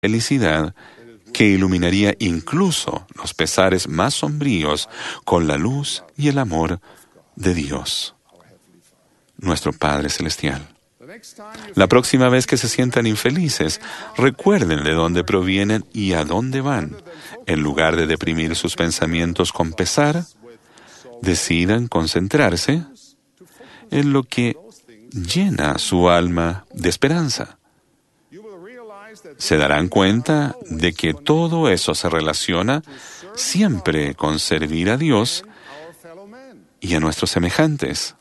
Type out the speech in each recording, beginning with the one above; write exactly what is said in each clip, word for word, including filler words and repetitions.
felicidad que iluminaría incluso los pesares más sombríos con la luz y el amor de Dios, nuestro Padre Celestial. La próxima vez que se sientan infelices, recuerden de dónde provienen y a dónde van. En lugar de deprimir sus pensamientos con pesar, decidan concentrarse en lo que llena su alma de esperanza. Se darán cuenta de que todo eso se relaciona siempre con servir a Dios y a nuestros semejantes.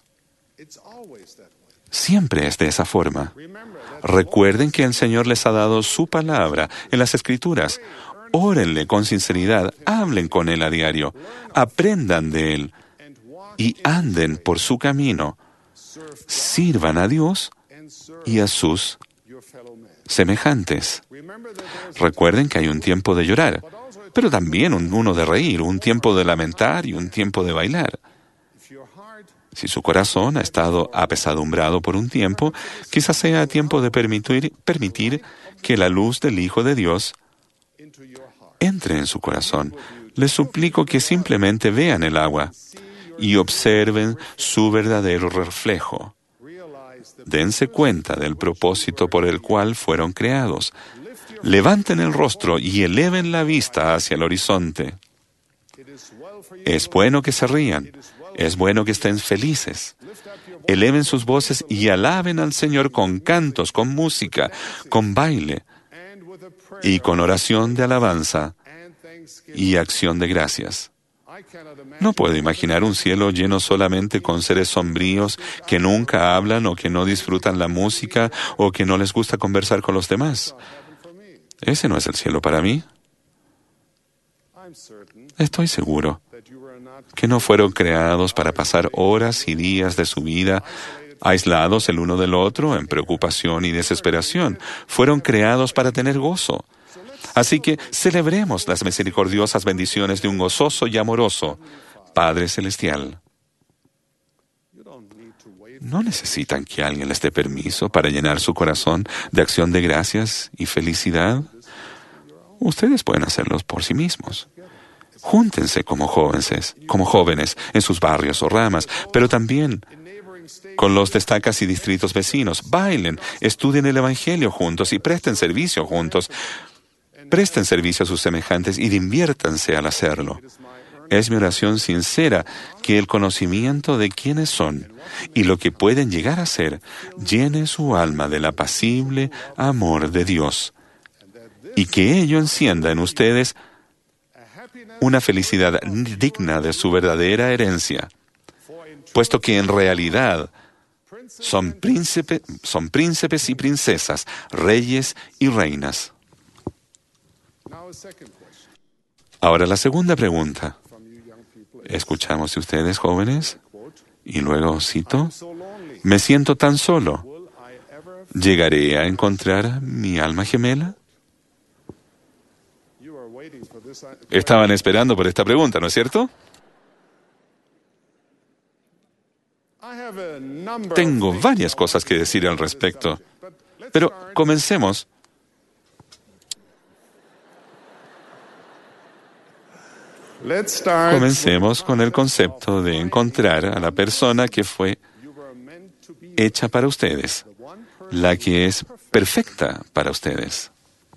Siempre es de esa forma. Recuerden que el Señor les ha dado su palabra en las Escrituras. Órenle con sinceridad, hablen con Él a diario, aprendan de Él y anden por su camino. Sirvan a Dios y a sus semejantes. Recuerden que hay un tiempo de llorar, pero también un, uno de reír, un tiempo de lamentar y un tiempo de bailar. Si su corazón ha estado apesadumbrado por un tiempo, quizás sea tiempo de permitir, permitir que la luz del Hijo de Dios entre en su corazón. Les suplico que simplemente vean el agua y observen su verdadero reflejo. Dense cuenta del propósito por el cual fueron creados. Levanten el rostro y eleven la vista hacia el horizonte. Es bueno que se rían. Es bueno que estén felices. Eleven sus voces y alaben al Señor con cantos, con música, con baile y con oración de alabanza y acción de gracias. No puedo imaginar un cielo lleno solamente con seres sombríos que nunca hablan o que no disfrutan la música o que no les gusta conversar con los demás. Ese no es el cielo para mí. Estoy seguro que no fueron creados para pasar horas y días de su vida aislados el uno del otro en preocupación y desesperación. Fueron creados para tener gozo. Así que celebremos las misericordiosas bendiciones de un gozoso y amoroso Padre Celestial. No necesitan que alguien les dé permiso para llenar su corazón de acción de gracias y felicidad. Ustedes pueden hacerlos por sí mismos. Júntense como jóvenes, como jóvenes en sus barrios o ramas, pero también con los destacas y distritos vecinos. Bailen, estudien el Evangelio juntos y presten servicio juntos. Presten servicio a sus semejantes y diviértanse al hacerlo. Es mi oración sincera que el conocimiento de quiénes son y lo que pueden llegar a ser llene su alma del apacible amor de Dios y que ello encienda en ustedes una felicidad digna de su verdadera herencia, puesto que en realidad son, príncipe, son príncipes y princesas, reyes y reinas. Ahora la segunda pregunta. Escuchamos de ustedes, jóvenes, y luego cito, «Me siento tan solo. ¿Llegaré a encontrar mi alma gemela?» Estaban esperando por esta pregunta, ¿no es cierto? Tengo varias cosas que decir al respecto, pero comencemos. Comencemos con el concepto de encontrar a la persona que fue hecha para ustedes, la que es perfecta para ustedes.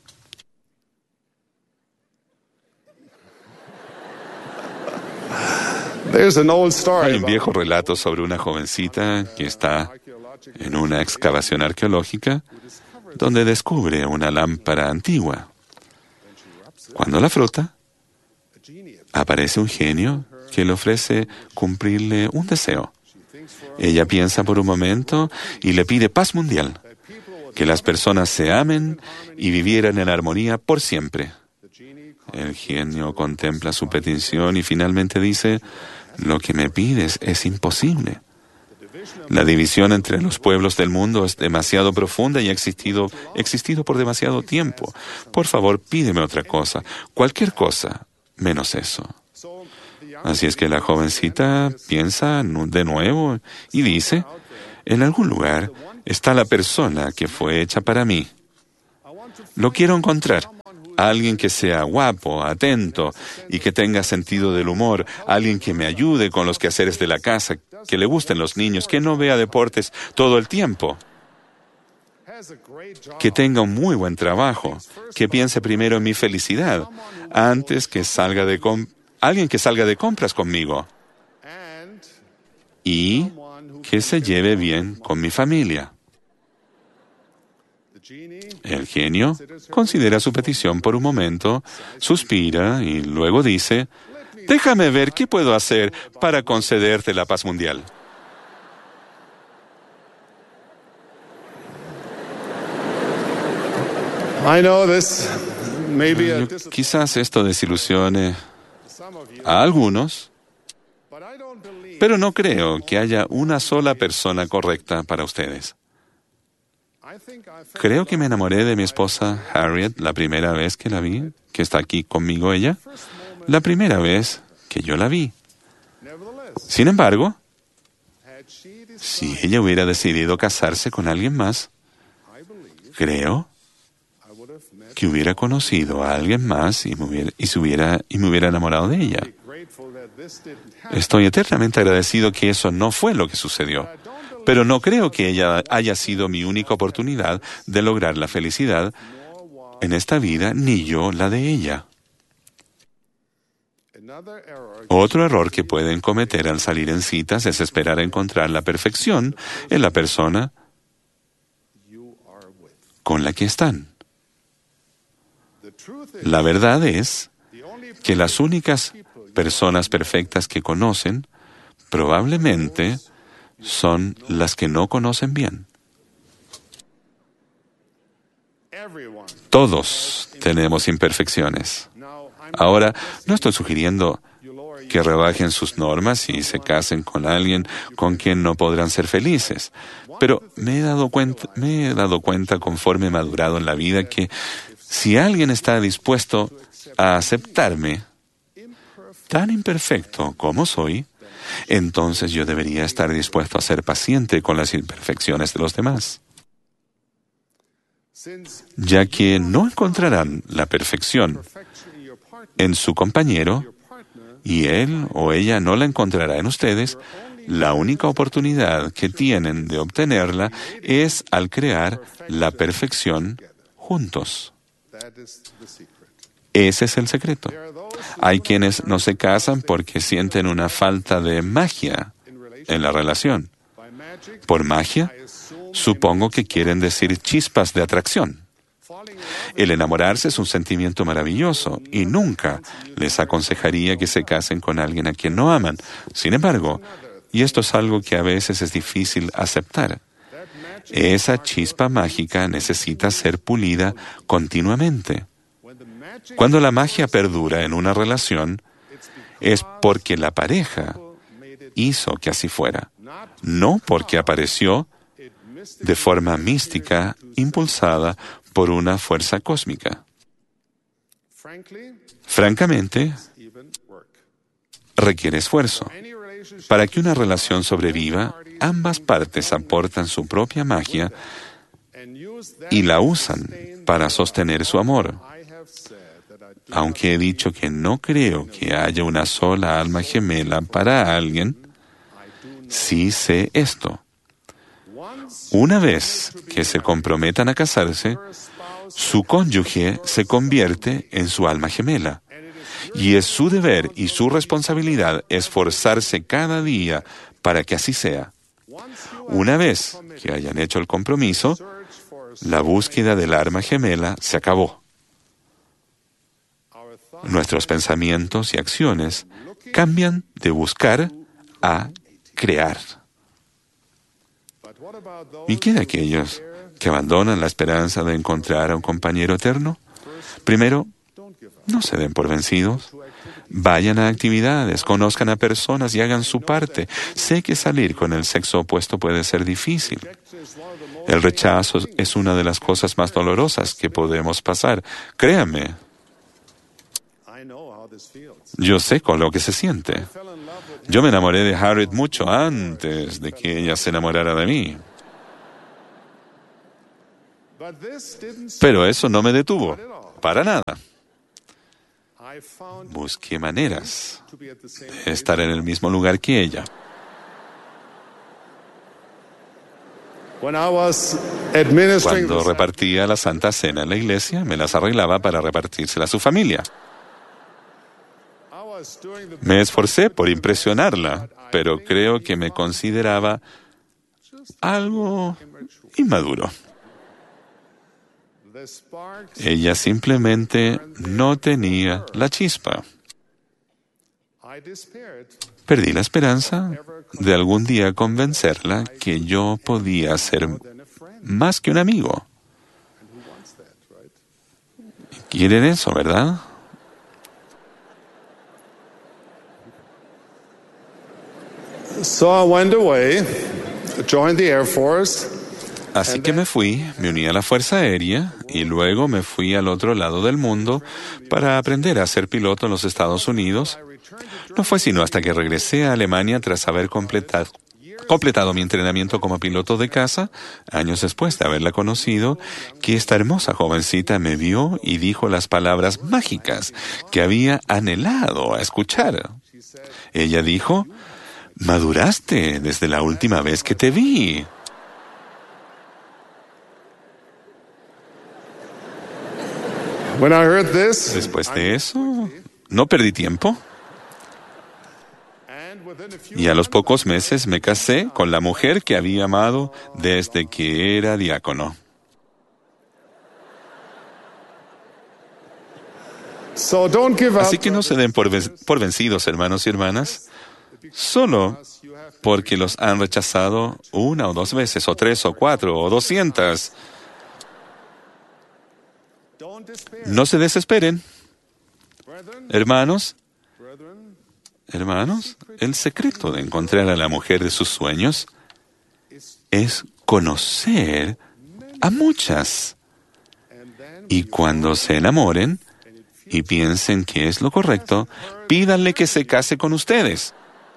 Hay un viejo relato sobre una jovencita que está en una excavación arqueológica donde descubre una lámpara antigua. Cuando la frota, aparece un genio que le ofrece cumplirle un deseo. Ella piensa por un momento y le pide paz mundial, que las personas se amen y vivieran en armonía por siempre. El genio contempla su petición y finalmente dice, «Lo que me pides es imposible. La división entre los pueblos del mundo es demasiado profunda y ha existido, existido por demasiado tiempo. Por favor, pídeme otra cosa, cualquier cosa, menos eso». Así es que la jovencita piensa de nuevo y dice, «En algún lugar está la persona que fue hecha para mí. Lo quiero encontrar. Alguien que sea guapo, atento y que tenga sentido del humor. Alguien que me ayude con los quehaceres de la casa, que le gusten los niños, que no vea deportes todo el tiempo. Que tenga un muy buen trabajo, que piense primero en mi felicidad, antes que salga de com- alguien que salga de compras conmigo. Y que se lleve bien con mi familia. El genio considera su petición por un momento, suspira y luego dice, déjame ver qué puedo hacer para concederte la paz mundial. Yo, quizás esto desilusione a algunos, pero no creo que haya una sola persona correcta para ustedes. Creo que me enamoré de mi esposa Harriet la primera vez que la vi, que está aquí conmigo ella, la primera vez que yo la vi. Sin embargo, si ella hubiera decidido casarse con alguien más, creo que hubiera conocido a alguien más y me hubiera, y se hubiera, y me hubiera enamorado de ella. Estoy eternamente agradecido que eso no fue lo que sucedió. Pero no creo que ella haya sido mi única oportunidad de lograr la felicidad en esta vida, ni yo la de ella. Otro error que pueden cometer al salir en citas es esperar a encontrar la perfección en la persona con la que están. La verdad es que las únicas personas perfectas que conocen probablemente son las que no conocen bien. Todos tenemos imperfecciones. Ahora, no estoy sugiriendo que rebajen sus normas y se casen con alguien con quien no podrán ser felices, pero me he dado cuenta, me he dado cuenta conforme he madurado en la vida que si alguien está dispuesto a aceptarme tan imperfecto como soy, entonces yo debería estar dispuesto a ser paciente con las imperfecciones de los demás. Ya que no encontrarán la perfección en su compañero y él o ella no la encontrará en ustedes, la única oportunidad que tienen de obtenerla es al crear la perfección juntos. Ese es el secreto. Hay quienes no se casan porque sienten una falta de magia en la relación. Por magia, supongo que quieren decir chispas de atracción. El enamorarse es un sentimiento maravilloso y nunca les aconsejaría que se casen con alguien a quien no aman. Sin embargo, y esto es algo que a veces es difícil aceptar, esa chispa mágica necesita ser pulida continuamente. Cuando la magia perdura en una relación, es porque la pareja hizo que así fuera, no porque apareció de forma mística impulsada por una fuerza cósmica. Francamente, requiere esfuerzo. Para que una relación sobreviva, ambas partes aportan su propia magia y la usan para sostener su amor. Aunque he dicho que no creo que haya una sola alma gemela para alguien, sí sé esto. Una vez que se comprometan a casarse, su cónyuge se convierte en su alma gemela. Y es su deber y su responsabilidad esforzarse cada día para que así sea. Una vez que hayan hecho el compromiso, la búsqueda del alma gemela se acabó. Nuestros pensamientos y acciones cambian de buscar a crear. ¿Y qué de aquellos que abandonan la esperanza de encontrar a un compañero eterno? Primero, no se den por vencidos. Vayan a actividades, conozcan a personas y hagan su parte. Sé que salir con el sexo opuesto puede ser difícil. El rechazo es una de las cosas más dolorosas que podemos pasar. Créanme. Yo sé con lo que se siente. Yo me enamoré de Harriet mucho antes de que ella se enamorara de mí. Pero eso no me detuvo, para nada. Busqué maneras de estar en el mismo lugar que ella. Cuando repartía la Santa Cena en la iglesia, me las arreglaba para repartírsela a su familia. Me esforcé por impresionarla, pero creo que me consideraba algo inmaduro. Ella simplemente no tenía la chispa. Perdí la esperanza de algún día convencerla que yo podía ser más que un amigo. ¿Quieren eso, verdad? So I went away, joined the Air Force. Así que me fui, me uní a la Fuerza Aérea y luego me fui al otro lado del mundo para aprender a ser piloto en los Estados Unidos. No fue sino hasta que regresé a Alemania tras haber completado, completado mi entrenamiento como piloto de caza, años después de haberla conocido, que esta hermosa jovencita me vio y dijo las palabras mágicas que había anhelado a escuchar. Ella dijo: «Maduraste desde la última vez que te vi». When I heard this, Después de eso, no perdí tiempo. Y a los pocos meses me casé con la mujer que había amado desde que era diácono. so don't give up. Así que no se den por, ven- por vencidos, hermanos y hermanas, solo porque los han rechazado una o dos veces, o tres o cuatro o doscientas. Don't despair. No se desesperen, Brethren, hermanos. brethren, Hermanos, el secreto de encontrar a la mujer de sus sueños es conocer a muchas. and then Y cuando se enamoren y piensen que es lo correcto, pídanle que se case con ustedes.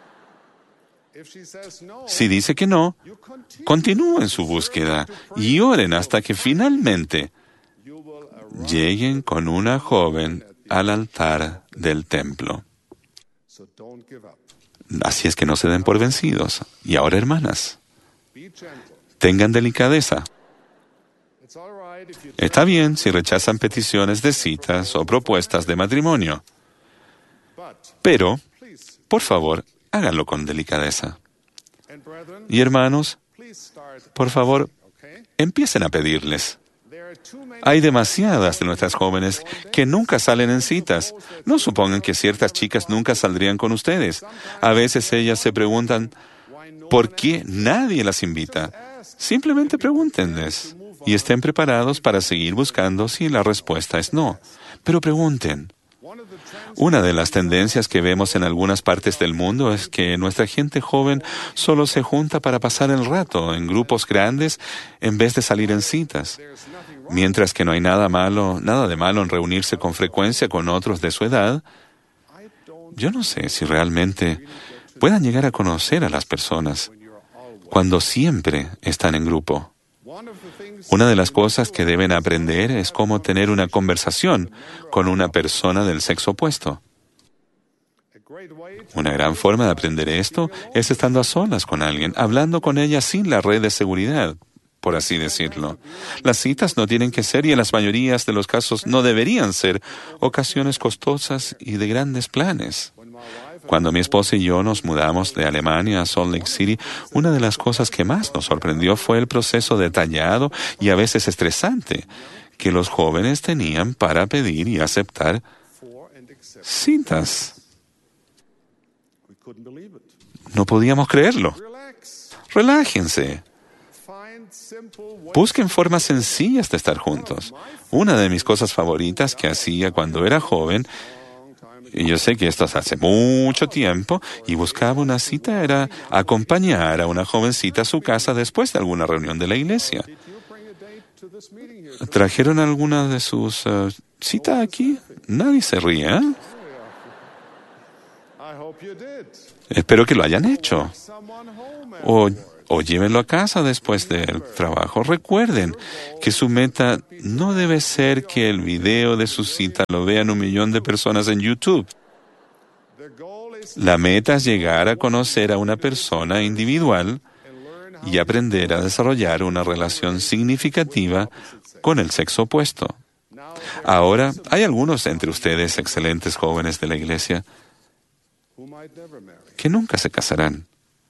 if she says no, Si dice que no, you continue. continúen su búsqueda y oren hasta que finalmente You will arrive. lleguen con una joven al altar del templo. So don't give up. Así es que no se den por vencidos. Y ahora, hermanas, Be gentle. tengan delicadeza. It's all right if you Está bien si rechazan peticiones de citas o propuestas de matrimonio, but pero, please, por favor, háganlo con delicadeza. and brethren, Y hermanos, please start, por favor, okay? empiecen a pedirles. There are too many. Hay demasiadas de nuestras jóvenes que nunca salen en citas. No supongan que ciertas chicas nunca saldrían con ustedes. A veces ellas se preguntan, Why no ¿por qué nadie las invita? Simplemente pregúntenles y estén preparados para seguir buscando si la respuesta es no. Pero pregunten. one of the trends Una de las tendencias que vemos en algunas partes del mundo es que nuestra gente joven solo se junta para pasar el rato en grupos grandes en vez de salir en citas. there's nothing wrong. Mientras que no hay nada malo, nada de malo en reunirse con frecuencia con otros de su edad, I don't yo no sé si realmente puedan llegar a conocer a las personas when you're always. cuando siempre están en grupo. One of the things Una de las cosas que deben aprender es cómo tener una conversación con una persona del sexo opuesto. a great way to Una gran forma de aprender esto es estando a solas con alguien, hablando con ella sin la red de seguridad, por así decirlo. Las citas no tienen que ser, y en las mayorías de los casos no deberían ser, ocasiones costosas y de grandes planes. when my wife Cuando mi esposa y yo nos mudamos de Alemania a Salt Lake City, una de las cosas que más nos sorprendió fue el proceso detallado y a veces estresante que los jóvenes tenían para pedir y aceptar for and accept. citas. We couldn't believe it. No podíamos creerlo. Relax. Relájense. Find simple ways. Busquen formas sencillas de estar juntos. Una de mis cosas favoritas que hacía cuando era joven, Long time ago. y yo sé que esto es hace mucho tiempo, y buscaba una cita, era acompañar a una jovencita a su casa después de alguna reunión de la iglesia. Did you bring a date to this meeting here? ¿Trajeron alguna de sus eh, citas aquí? Nadie se ríe, ¿eh? I hope you did. Espero que lo hayan hecho. Someone home O afterwards. o llévenlo a casa después del trabajo. Recuerden que su meta no debe ser que el video de su cita lo vean un millón de personas en YouTube. La meta es llegar a conocer a una persona individual y aprender a desarrollar una relación significativa con el sexo opuesto. Ahora, hay algunos entre ustedes, excelentes jóvenes de la iglesia, que nunca se casarán,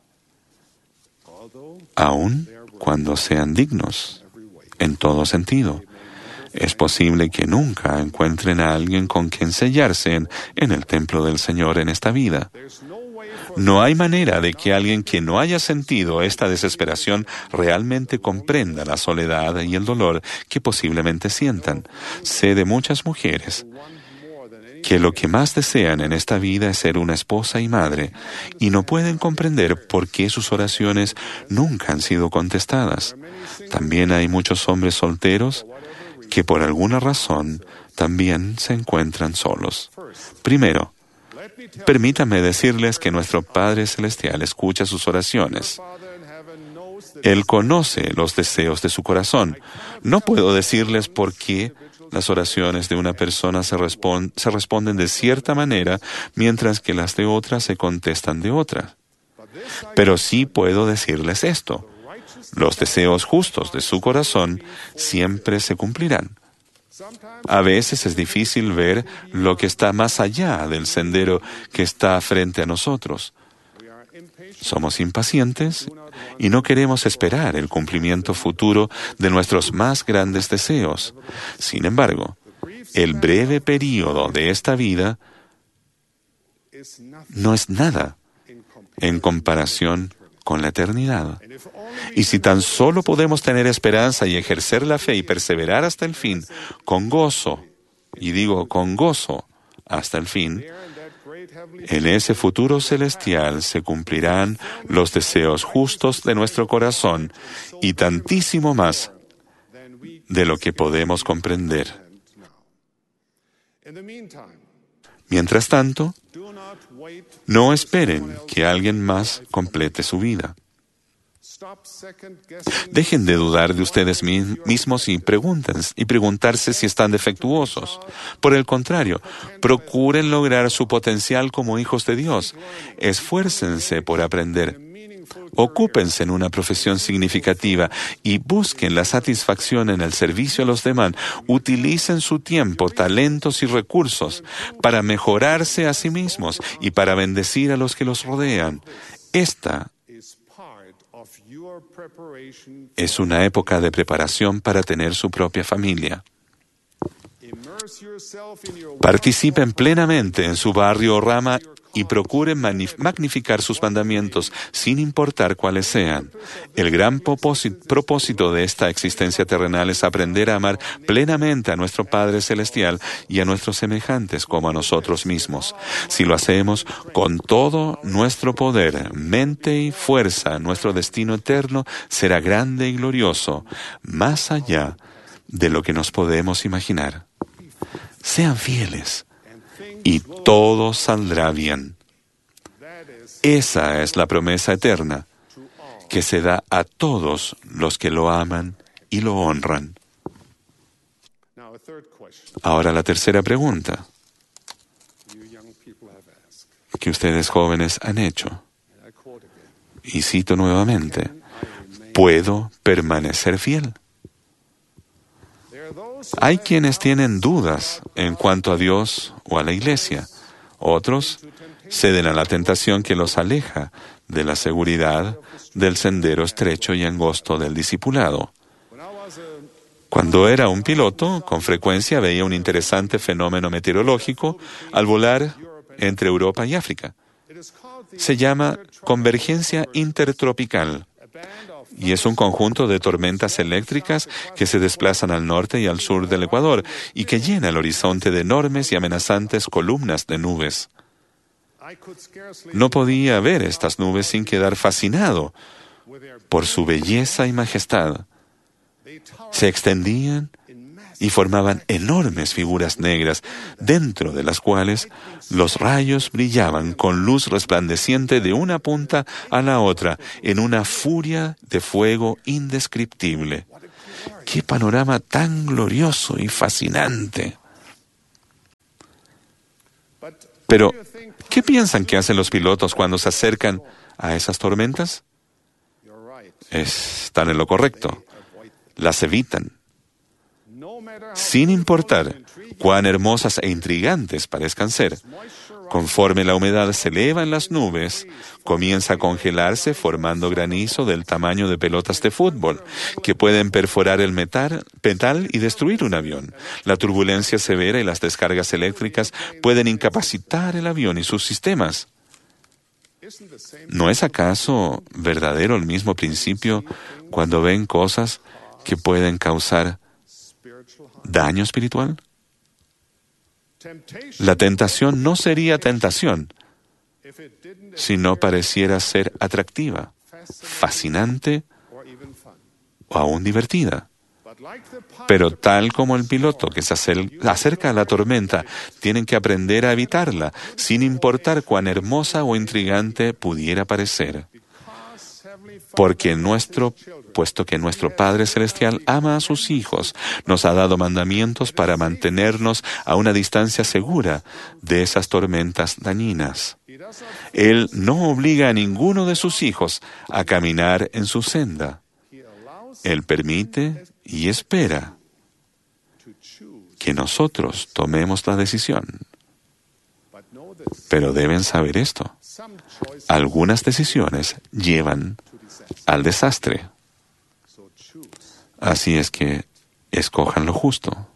aun cuando sean dignos, en todo sentido. Es posible que nunca encuentren a alguien con quien sellarse en, en el templo del Señor en esta vida. No hay manera de que alguien que no haya sentido esta desesperación realmente comprenda la soledad y el dolor que posiblemente sientan. Sé de muchas mujeres que lo que más desean en esta vida es ser una esposa y madre, y no pueden comprender por qué sus oraciones nunca han sido contestadas. También hay muchos hombres solteros que por alguna razón también se encuentran solos. Primero, permítanme decirles que nuestro Padre Celestial escucha sus oraciones. Él conoce los deseos de su corazón. No puedo decirles por qué las oraciones de una persona se, respon- se responden de cierta manera, mientras que las de otra se contestan de otra. Pero sí puedo decirles esto. Los deseos justos de su corazón siempre se cumplirán. A veces es difícil ver lo que está más allá del sendero que está frente a nosotros. Somos impacientes y no queremos esperar el cumplimiento futuro de nuestros más grandes deseos. Sin embargo, el breve período de esta vida no es nada en comparación con la eternidad. Y si tan solo podemos tener esperanza y ejercer la fe y perseverar hasta el fin, con gozo, y digo con gozo hasta el fin, en ese futuro celestial se cumplirán los deseos justos de nuestro corazón y tantísimo más de lo que podemos comprender. Mientras tanto, no esperen que alguien más complete su vida. Dejen de dudar de ustedes mismos y, pregunten, y preguntarse si están defectuosos. Por el contrario, procuren lograr su potencial como hijos de Dios. Esfuércense por aprender. Ocúpense en una profesión significativa y busquen la satisfacción en el servicio a los demás. Utilicen su tiempo, talentos y recursos para mejorarse a sí mismos y para bendecir a los que los rodean. Esta es una época de preparación para tener su propia familia. Participen plenamente en su barrio o rama y procuren magnificar sus mandamientos, sin importar cuáles sean. El gran propósito de esta existencia terrenal es aprender a amar plenamente a nuestro Padre Celestial y a nuestros semejantes como a nosotros mismos. Si lo hacemos con todo nuestro poder, mente y fuerza, nuestro destino eterno será grande y glorioso, más allá de lo que nos podemos imaginar. Sean fieles y todo saldrá bien. Esa es la promesa eterna que se da a todos los que lo aman y lo honran. Ahora la tercera pregunta que ustedes jóvenes han hecho. Y cito nuevamente, ¿puedo permanecer fiel? Hay quienes tienen dudas en cuanto a Dios o a la iglesia. Otros ceden a la tentación que los aleja de la seguridad del sendero estrecho y angosto del discipulado. Cuando era un piloto, con frecuencia veía un interesante fenómeno meteorológico al volar entre Europa y África. Se llama convergencia intertropical. Y es un conjunto de tormentas eléctricas que se desplazan al norte y al sur del Ecuador y que llena el horizonte de enormes y amenazantes columnas de nubes. No podía ver estas nubes sin quedar fascinado por su belleza y majestad. Se extendían y formaban enormes figuras negras, dentro de las cuales los rayos brillaban con luz resplandeciente de una punta a la otra, en una furia de fuego indescriptible. ¡Qué panorama tan glorioso y fascinante! Pero, ¿qué piensan que hacen los pilotos cuando se acercan a esas tormentas? Están en lo correcto. Las evitan. Sin importar cuán hermosas e intrigantes parezcan ser, conforme la humedad se eleva en las nubes, comienza a congelarse formando granizo del tamaño de pelotas de fútbol, que pueden perforar el metal, metal y destruir un avión. La turbulencia severa y las descargas eléctricas pueden incapacitar el avión y sus sistemas. ¿No es acaso verdadero el mismo principio cuando ven cosas que pueden causar daño espiritual? La tentación no sería tentación si no pareciera ser atractiva, fascinante o aún divertida. Pero tal como el piloto que se acerca a la tormenta, tienen que aprender a evitarla, sin importar cuán hermosa o intrigante pudiera parecer. Porque nuestro, puesto que nuestro Padre Celestial ama a sus hijos, nos ha dado mandamientos para mantenernos a una distancia segura de esas tormentas dañinas. Él no obliga a ninguno de sus hijos a caminar en su senda. Él permite y espera que nosotros tomemos la decisión. Pero deben saber esto. Algunas decisiones llevan al desastre. Así es que escojan lo justo.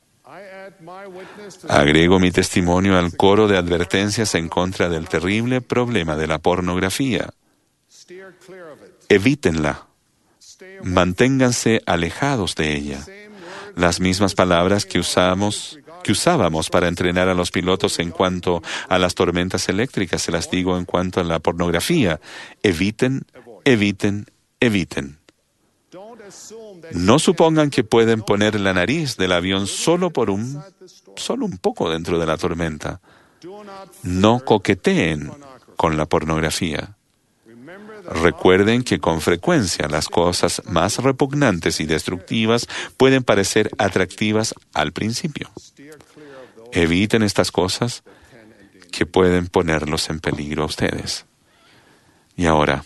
Agrego mi testimonio al coro de advertencias en contra del terrible problema de la pornografía. Evítenla. Manténganse alejados de ella. Las mismas palabras que usamos, que usábamos para entrenar a los pilotos en cuanto a las tormentas eléctricas, se las digo en cuanto a la pornografía. Eviten, eviten, eviten. No supongan que pueden poner la nariz del avión solo por un, solo un poco dentro de la tormenta. No coqueteen con la pornografía. Recuerden que con frecuencia las cosas más repugnantes y destructivas pueden parecer atractivas al principio. Eviten estas cosas que pueden ponerlos en peligro a ustedes. Y ahora,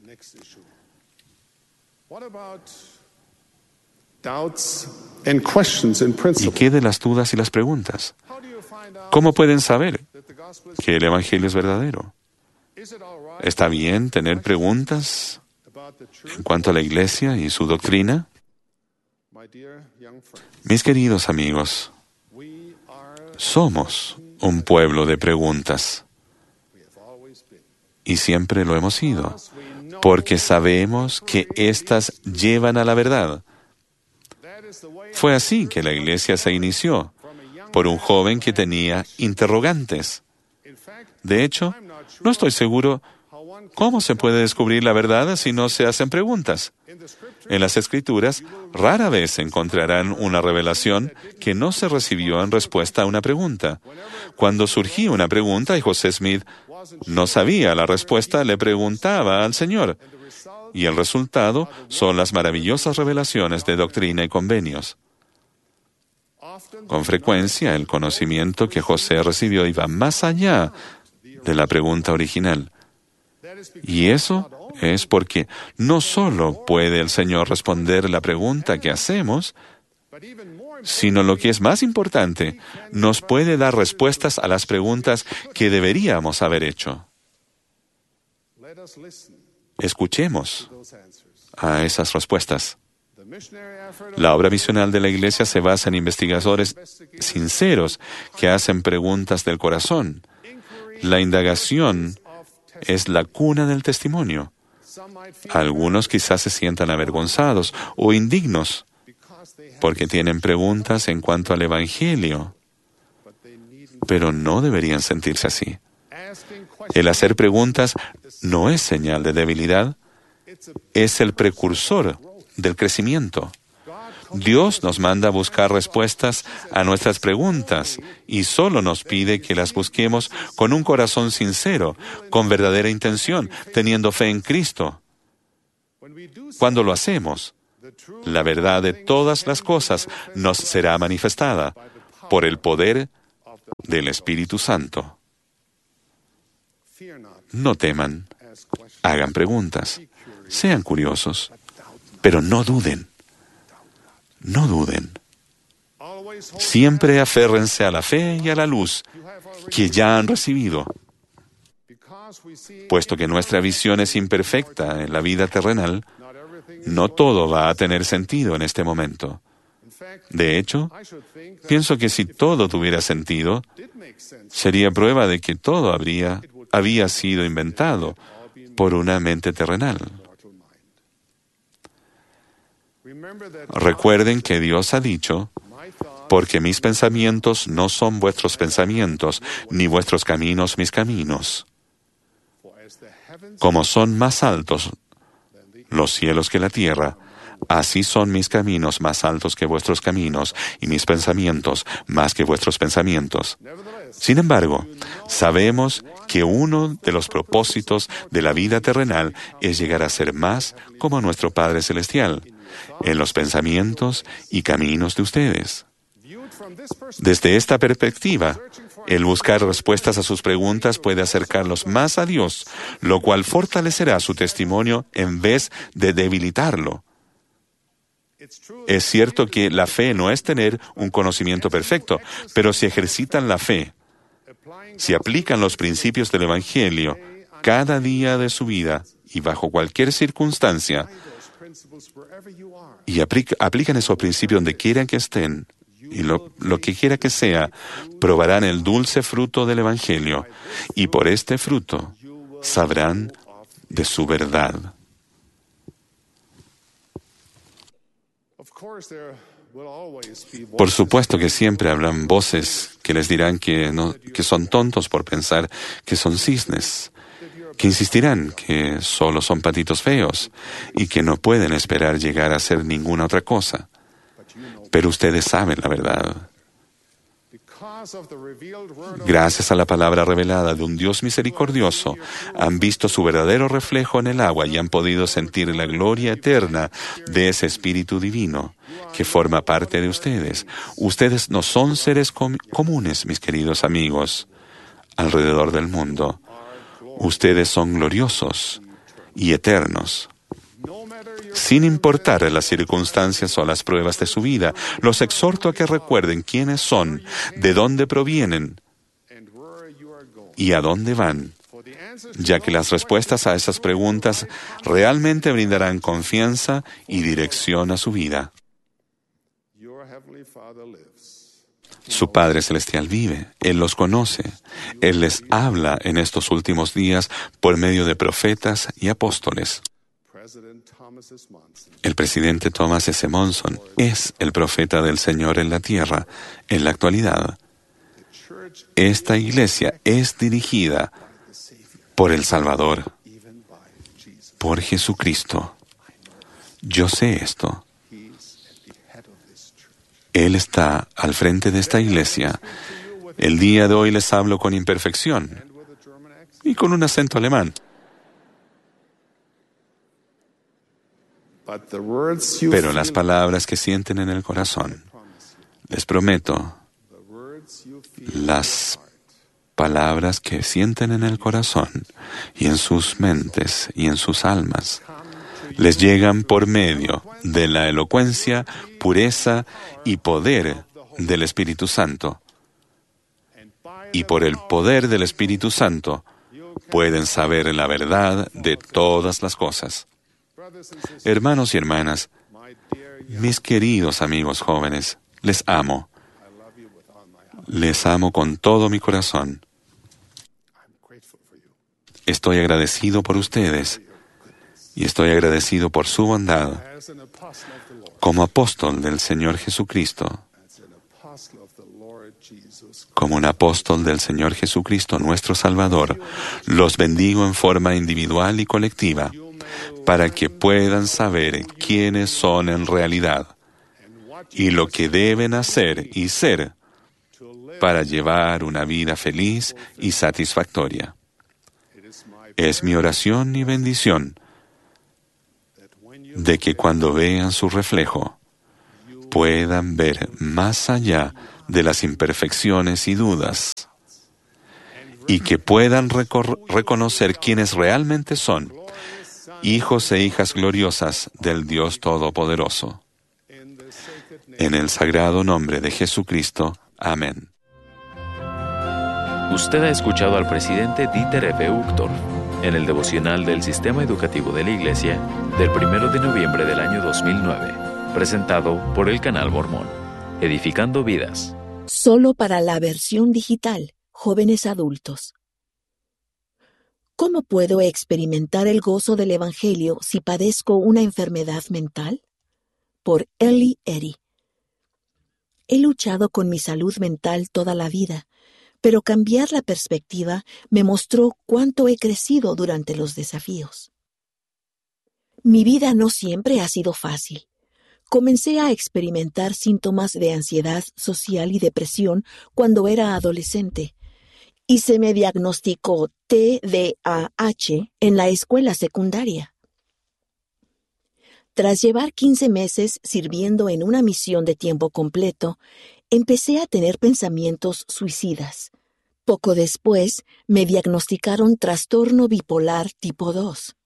¿y qué de las dudas y las preguntas? ¿Cómo pueden saber que el Evangelio es verdadero? ¿Está bien tener preguntas en cuanto a la Iglesia y su doctrina? Mis queridos amigos, somos un pueblo de preguntas y siempre lo hemos sido, porque sabemos que éstas llevan a la verdad. Fue así que la Iglesia se inició, por un joven que tenía interrogantes. De hecho, no estoy seguro cómo se puede descubrir la verdad si no se hacen preguntas. En las Escrituras, rara vez encontrarán una revelación que no se recibió en respuesta a una pregunta. Cuando surgía una pregunta y José Smith no sabía la respuesta, le preguntaba al Señor. Y el resultado son las maravillosas revelaciones de doctrina y convenios. Con frecuencia, el conocimiento que José recibió iba más allá de la pregunta original. Y eso es porque no solo puede el Señor responder la pregunta que hacemos, sino lo que es más importante, nos puede dar respuestas a las preguntas que deberíamos haber hecho. Escuchemos a esas respuestas. La obra misional de la Iglesia se basa en investigadores sinceros que hacen preguntas del corazón. La indagación es la cuna del testimonio. Algunos quizás se sientan avergonzados o indignos porque tienen preguntas en cuanto al Evangelio, pero no deberían sentirse así. El hacer preguntas no es señal de debilidad, es el precursor del crecimiento. Dios nos manda a buscar respuestas a nuestras preguntas y solo nos pide que las busquemos con un corazón sincero, con verdadera intención, teniendo fe en Cristo. Cuando lo hacemos, la verdad de todas las cosas nos será manifestada por el poder del Espíritu Santo. No teman, hagan preguntas, sean curiosos, pero no duden. No duden. Siempre aférrense a la fe y a la luz que ya han recibido. Puesto que nuestra visión es imperfecta en la vida terrenal, no todo va a tener sentido en este momento. De hecho, pienso que si todo tuviera sentido, sería prueba de que todo habría, había sido inventado por una mente terrenal. Recuerden que Dios ha dicho, porque mis pensamientos no son vuestros pensamientos, ni vuestros caminos mis caminos. Como son más altos los cielos que la tierra, así son mis caminos más altos que vuestros caminos, y mis pensamientos más que vuestros pensamientos. Sin embargo, sabemos que uno de los propósitos de la vida terrenal es llegar a ser más como nuestro Padre Celestial, en los pensamientos y caminos de ustedes. Desde esta perspectiva, el buscar respuestas a sus preguntas puede acercarlos más a Dios, lo cual fortalecerá su testimonio en vez de debilitarlo. Es cierto que la fe no es tener un conocimiento perfecto, pero si ejercitan la fe, si aplican los principios del Evangelio cada día de su vida y bajo cualquier circunstancia, y aplica, aplican esos principios donde quiera que estén, y lo, lo que quiera que sea, probarán el dulce fruto del Evangelio, y por este fruto sabrán de su verdad. Por supuesto que siempre hablan voces que les dirán que, no, que son tontos por pensar que son cisnes, que insistirán que solo son patitos feos y que no pueden esperar llegar a ser ninguna otra cosa. Pero ustedes saben la verdad. Gracias a la palabra revelada de un Dios misericordioso, han visto su verdadero reflejo en el agua y han podido sentir la gloria eterna de ese Espíritu Divino que forma parte de ustedes. Ustedes no son seres com- comunes, mis queridos amigos, alrededor del mundo. Ustedes son gloriosos y eternos. Sin importar las circunstancias o las pruebas de su vida, los exhorto a que recuerden quiénes son, de dónde provienen y a dónde van, ya que las respuestas a esas preguntas realmente brindarán confianza y dirección a su vida. Su Padre Celestial vive, Él los conoce, Él les habla en estos últimos días por medio de profetas y apóstoles. El presidente Thomas S. Monson es el profeta del Señor en la tierra en la actualidad. Esta iglesia es dirigida por el Salvador, por Jesucristo. Yo sé esto. Él está al frente de esta iglesia. El día de hoy les hablo con imperfección y con un acento alemán. Pero las palabras que sienten en el corazón, les prometo, las palabras que sienten en el corazón y en sus mentes y en sus almas, les llegan por medio de la elocuencia, pureza y poder del Espíritu Santo. Y por el poder del Espíritu Santo pueden saber la verdad de todas las cosas. Hermanos y hermanas, mis queridos amigos jóvenes, les amo. Les amo con todo mi corazón. Estoy agradecido por ustedes y estoy agradecido por su bondad. Como apóstol del Señor Jesucristo, como un apóstol del Señor Jesucristo, nuestro Salvador, los bendigo en forma individual y colectiva, para que puedan saber quiénes son en realidad y lo que deben hacer y ser para llevar una vida feliz y satisfactoria. Es mi oración y bendición de que cuando vean su reflejo puedan ver más allá de las imperfecciones y dudas y que puedan recor- reconocer quiénes realmente son, hijos e hijas gloriosas del Dios Todopoderoso. En el sagrado nombre de Jesucristo. Amén. Usted ha escuchado al presidente Dieter F. Uchtdorf en el devocional del Sistema Educativo de la Iglesia del primero de noviembre del año dos mil nueve, presentado por el Canal Mormón, Edificando Vidas. Solo para la versión digital, jóvenes adultos. ¿Cómo puedo experimentar el gozo del Evangelio si padezco una enfermedad mental? Por Ellie Eddy. He luchado con mi salud mental toda la vida, pero cambiar la perspectiva me mostró cuánto he crecido durante los desafíos. Mi vida no siempre ha sido fácil. Comencé a experimentar síntomas de ansiedad social y depresión cuando era adolescente, y se me diagnosticó T D A H en la escuela secundaria. Tras llevar quince meses sirviendo en una misión de tiempo completo, empecé a tener pensamientos suicidas. Poco después, me diagnosticaron trastorno bipolar tipo dos.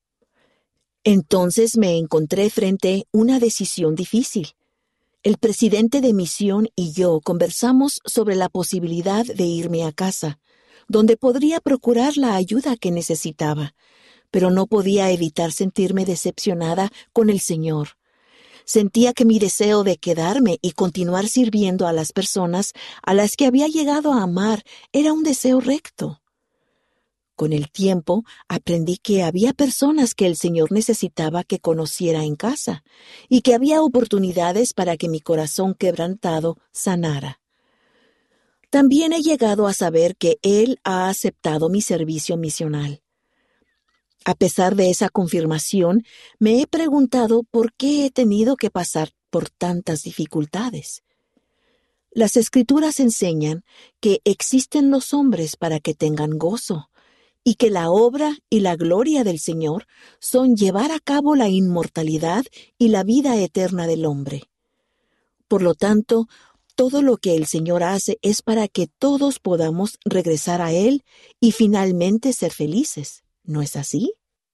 Entonces me encontré frente a una decisión difícil. El presidente de misión y yo conversamos sobre la posibilidad de irme a casa, donde podría procurar la ayuda que necesitaba, pero no podía evitar sentirme decepcionada con el Señor. Sentía que mi deseo de quedarme y continuar sirviendo a las personas a las que había llegado a amar era un deseo recto. Con el tiempo, aprendí que había personas que el Señor necesitaba que conociera en casa y que había oportunidades para que mi corazón quebrantado sanara. También he llegado a saber que Él ha aceptado mi servicio misional. A pesar de esa confirmación, me he preguntado por qué he tenido que pasar por tantas dificultades. Las Escrituras enseñan que existen los hombres para que tengan gozo, y que la obra y la gloria del Señor son llevar a cabo la inmortalidad y la vida eterna del hombre. Por lo tanto, todo lo que el Señor hace es para que todos podamos regresar a Él y finalmente ser felices. ¿No es así?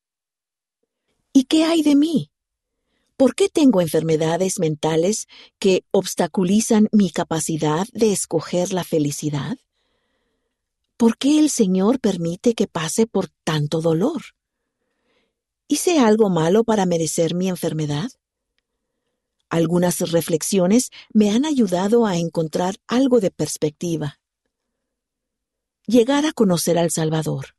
¿Y qué hay de mí? ¿Por qué tengo enfermedades mentales que obstaculizan mi capacidad de escoger la felicidad? ¿Por qué el Señor permite que pase por tanto dolor? ¿Hice algo malo para merecer mi enfermedad? Algunas reflexiones me han ayudado a encontrar algo de perspectiva. Llegar a conocer al Salvador.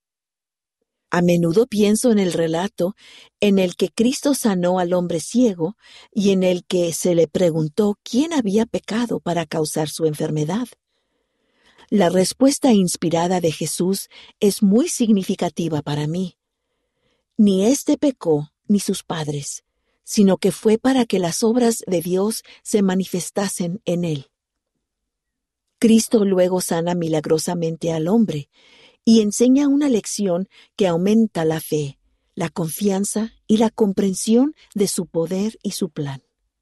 A menudo pienso en el relato en el que Cristo sanó al hombre ciego y en el que se le preguntó quién había pecado para causar su enfermedad. La respuesta inspirada de Jesús es muy significativa para mí. Ni éste pecó, ni sus padres, sino que fue para que las obras de Dios se manifestasen en él. Cristo luego sana milagrosamente al hombre y enseña una lección que aumenta la fe, la confianza y la comprensión de su poder y su plan.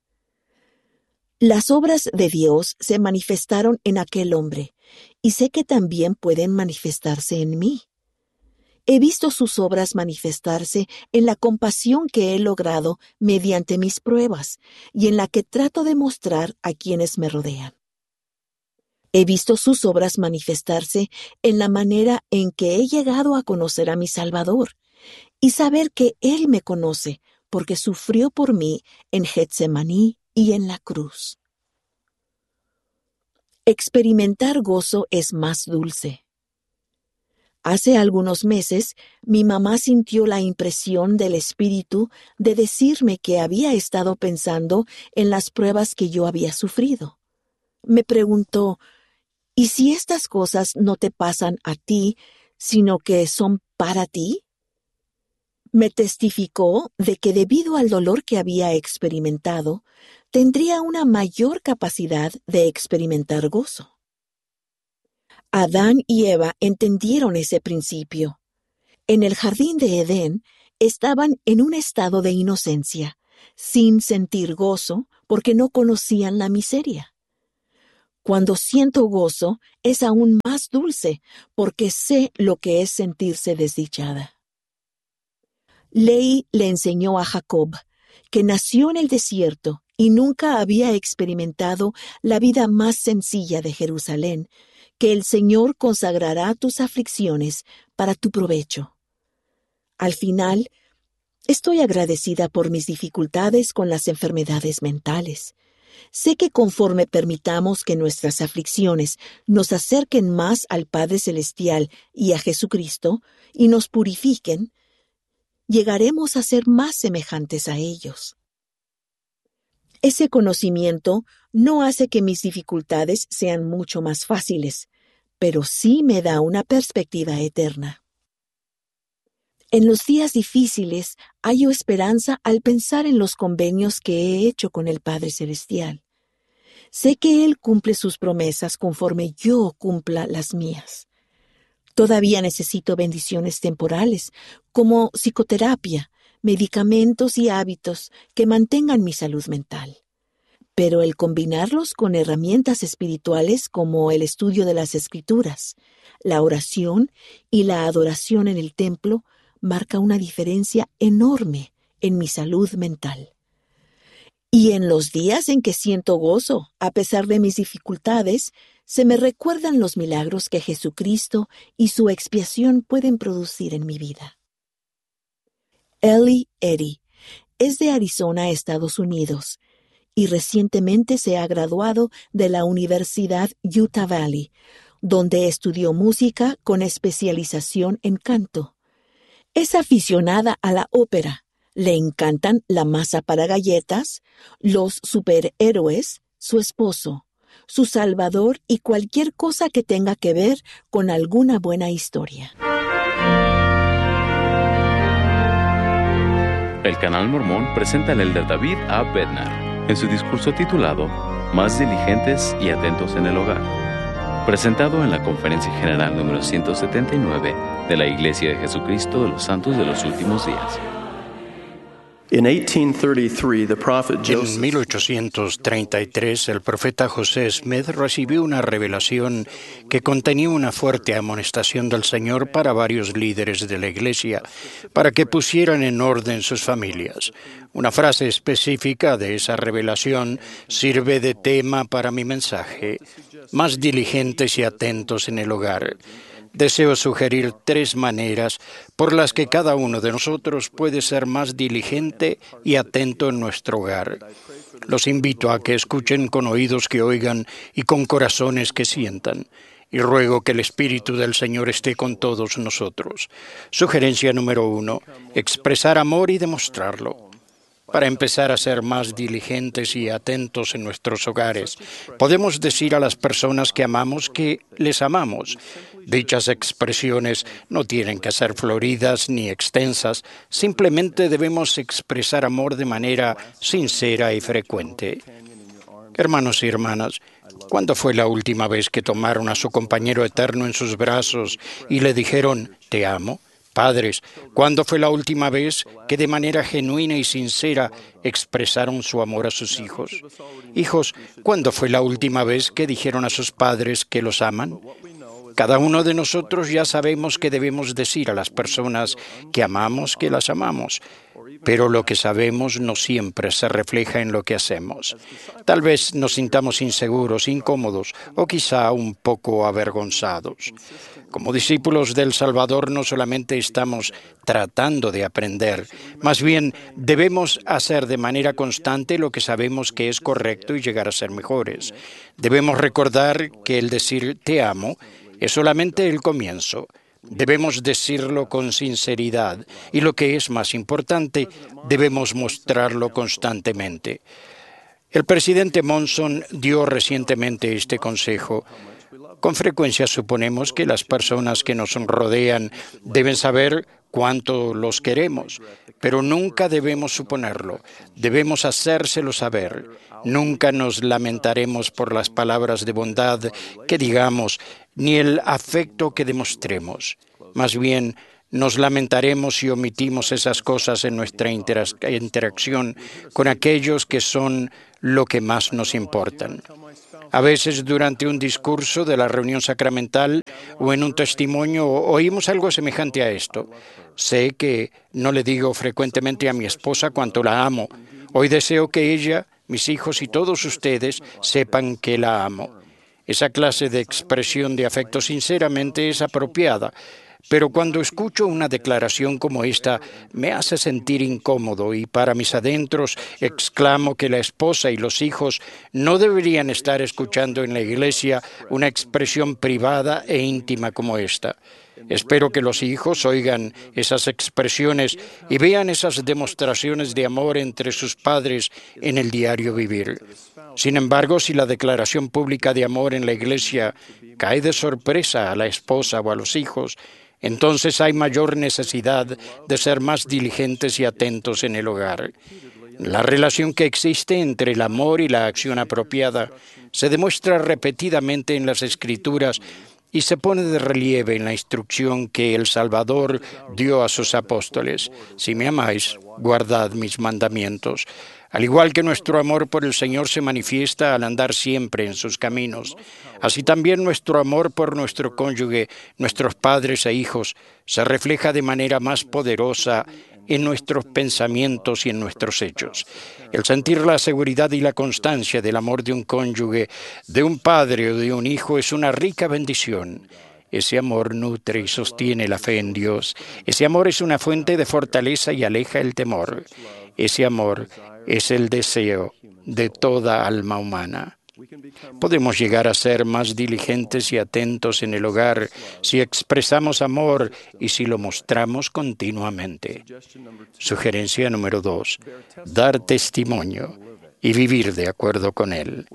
Las obras de Dios se manifestaron en aquel hombre, y sé que también pueden manifestarse en mí. He visto sus obras manifestarse en la compasión que he logrado mediante mis pruebas y en la que trato de mostrar a quienes me rodean. He visto sus obras manifestarse en la manera en que he llegado a conocer a mi Salvador y saber que Él me conoce porque sufrió por mí en Getsemaní y en la cruz. Experimentar gozo es más dulce. Hace algunos meses, mi mamá sintió la impresión del Espíritu de decirme que había estado pensando en las pruebas que yo había sufrido. Me preguntó, ¿y si estas cosas no te pasan a ti, sino que son para ti? Me testificó de que debido al dolor que había experimentado, tendría una mayor capacidad de experimentar gozo. Adán y Eva entendieron ese principio. En el jardín de Edén estaban en un estado de inocencia, sin sentir gozo porque no conocían la miseria. Cuando siento gozo, es aún más dulce porque sé lo que es sentirse desdichada. Ley le enseñó a Jacob, que nació en el desierto y nunca había experimentado la vida más sencilla de Jerusalén, que el Señor consagrará tus aflicciones para tu provecho. Al final, estoy agradecida por mis dificultades con las enfermedades mentales. Sé que conforme permitamos que nuestras aflicciones nos acerquen más al Padre Celestial y a Jesucristo y nos purifiquen, llegaremos a ser más semejantes a ellos. Ese conocimiento no hace que mis dificultades sean mucho más fáciles, pero sí me da una perspectiva eterna. En los días difíciles hallo esperanza al pensar en los convenios que he hecho con el Padre Celestial. Sé que Él cumple sus promesas conforme yo cumpla las mías. Todavía necesito bendiciones temporales, como psicoterapia, medicamentos y hábitos que mantengan mi salud mental. Pero el combinarlos con herramientas espirituales como el estudio de las Escrituras, la oración y la adoración en el templo marca una diferencia enorme en mi salud mental. Y en los días en que siento gozo, a pesar de mis dificultades, se me recuerdan los milagros que Jesucristo y su expiación pueden producir en mi vida. Ellie Eddy es de Arizona, Estados Unidos, y recientemente se ha graduado de la Universidad Utah Valley, donde estudió música con especialización en canto. Es aficionada a la ópera. Le encantan la masa para galletas, los superhéroes, su esposo, su Salvador y cualquier cosa que tenga que ver con alguna buena historia. El Canal Mormón presenta al elder David A. Bednar en su discurso titulado Más diligentes y atentos en el hogar, presentado en la Conferencia General número ciento setenta y nueve de la Iglesia de Jesucristo de los Santos de los Últimos Días. En mil ochocientos treinta y tres, el profeta José Smith recibió una revelación que contenía una fuerte amonestación del Señor para varios líderes de la Iglesia, para que pusieran en orden sus familias. Una frase específica de esa revelación sirve de tema para mi mensaje: más diligentes y atentos en el hogar. Deseo sugerir tres maneras por las que cada uno de nosotros puede ser más diligente y atento en nuestro hogar. Los invito a que escuchen con oídos que oigan y con corazones que sientan. Y ruego que el Espíritu del Señor esté con todos nosotros. Sugerencia número uno: expresar amor y demostrarlo. Para empezar a ser más diligentes y atentos en nuestros hogares, podemos decir a las personas que amamos que les amamos. Dichas expresiones no tienen que ser floridas ni extensas, simplemente debemos expresar amor de manera sincera y frecuente. Hermanos y hermanas, ¿cuándo fue la última vez que tomaron a su compañero eterno en sus brazos y le dijeron, te amo? Padres, ¿cuándo fue la última vez que de manera genuina y sincera expresaron su amor a sus hijos? Hijos, ¿cuándo fue la última vez que dijeron a sus padres que los aman? Cada uno de nosotros ya sabemos que debemos decir a las personas que amamos que las amamos, pero lo que sabemos no siempre se refleja en lo que hacemos. Tal vez nos sintamos inseguros, incómodos o quizá un poco avergonzados. Como discípulos del Salvador no solamente estamos tratando de aprender, más bien debemos hacer de manera constante lo que sabemos que es correcto y llegar a ser mejores. Debemos recordar que el decir te amo es solamente el comienzo. Debemos decirlo con sinceridad y, lo que es más importante, debemos mostrarlo constantemente. El presidente Monson dio recientemente este consejo: Con frecuencia suponemos que las personas que nos rodean deben saber cuánto los queremos, pero nunca debemos suponerlo. Debemos hacérselo saber. Nunca nos lamentaremos por las palabras de bondad que digamos, ni el afecto que demostremos. Más bien, nos lamentaremos si omitimos esas cosas en nuestra interacción con aquellos que son lo que más nos importan. A veces durante un discurso de la reunión sacramental o en un testimonio oímos algo semejante a esto. Sé que no le digo frecuentemente a mi esposa cuánto la amo. Hoy deseo que ella, mis hijos y todos ustedes sepan que la amo. Esa clase de expresión de afecto sinceramente es apropiada. Pero cuando escucho una declaración como esta, me hace sentir incómodo y para mis adentros exclamo que la esposa y los hijos no deberían estar escuchando en la iglesia una expresión privada e íntima como esta. Espero que los hijos oigan esas expresiones y vean esas demostraciones de amor entre sus padres en el diario vivir. Sin embargo, si la declaración pública de amor en la iglesia cae de sorpresa a la esposa o a los hijos, entonces hay mayor necesidad de ser más diligentes y atentos en el hogar. La relación que existe entre el amor y la acción apropiada se demuestra repetidamente en las Escrituras y se pone de relieve en la instrucción que el Salvador dio a sus apóstoles. Si me amáis, guardad mis mandamientos. Al igual que nuestro amor por el Señor se manifiesta al andar siempre en sus caminos, así también nuestro amor por nuestro cónyuge, nuestros padres e hijos, se refleja de manera más poderosa en nuestros pensamientos y en nuestros hechos. El sentir la seguridad y la constancia del amor de un cónyuge, de un padre o de un hijo es una rica bendición. Ese amor nutre y sostiene la fe en Dios. Ese amor es una fuente de fortaleza y aleja el temor. Ese amor es el deseo de toda alma humana. Podemos llegar a ser más diligentes y atentos en el hogar si expresamos amor y si lo mostramos continuamente. Sugerencia número dos. Dar testimonio y vivir de acuerdo con él.